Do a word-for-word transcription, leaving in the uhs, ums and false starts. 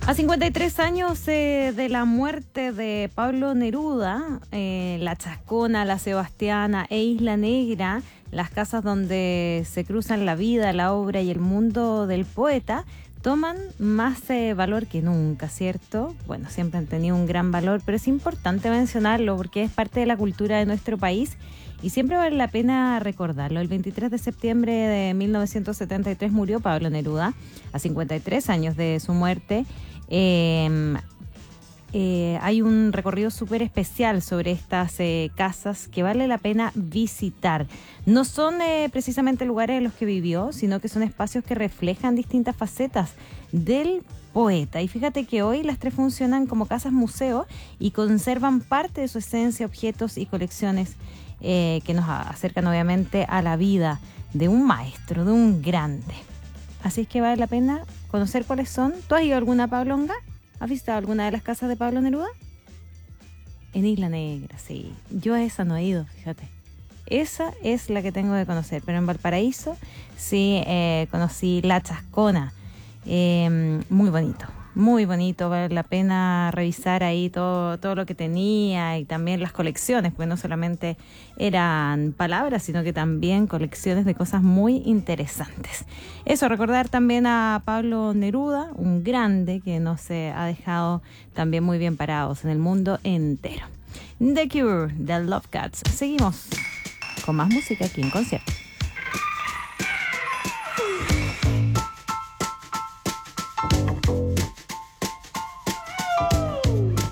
A cincuenta y tres años eh, de la muerte de Pablo Neruda, eh, La Chascona, La Sebastiana e Isla Negra, las casas donde se cruzan la vida, la obra y el mundo del poeta, toman más eh, valor que nunca, ¿cierto? Bueno, siempre han tenido un gran valor, pero es importante mencionarlo porque es parte de la cultura de nuestro país y siempre vale la pena recordarlo. El veintitrés de septiembre de mil novecientos setenta y tres murió Pablo Neruda, a cincuenta y tres años de su muerte. Eh, eh, hay un recorrido súper especial sobre estas eh, casas que vale la pena visitar. No son eh, precisamente lugares en los que vivió, sino que son espacios que reflejan distintas facetas del poeta. Y fíjate que hoy las tres funcionan como casas museo y conservan parte de su esencia, objetos y colecciones eh, que nos acercan obviamente a la vida de un maestro, de un grande. Así es que vale la pena conocer cuáles son. ¿Tú has ido a alguna, Pablonga? ¿Has visitado alguna de las casas de Pablo Neruda? En Isla Negra, sí. Yo a esa no he ido, fíjate. Esa es la que tengo que conocer. Pero en Valparaíso sí eh, conocí La Chascona. Eh, muy bonito, muy bonito. Vale la pena revisar ahí todo, todo lo que tenía y también las colecciones, porque no solamente eran palabras, sino que también colecciones de cosas muy interesantes. Eso, recordar también a Pablo Neruda, un grande que nos eh, ha dejado también muy bien parados en el mundo entero. The Cure, The Love Cats. Seguimos con más música aquí en Concierto.